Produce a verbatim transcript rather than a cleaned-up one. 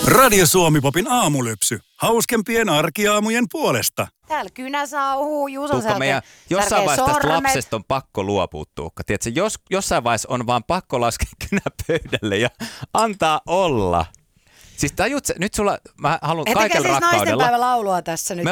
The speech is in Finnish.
Radio Suomi-popin aamulypsy. Hauskempien arkiaamujen puolesta. Täällä kynä sauhuu, Juuso Tuukka, meidän jossain vaiheessa tästä lapsesta on pakko luopua, Tuukka. Tiedätkö, jos, jossain vaiheessa on vaan pakko laskea kynä pöydälle ja antaa olla. Siis tajut, nyt sulla, mä haluan kaikella siis rakkaudella. naistenpäivä laulua tässä nyt. Me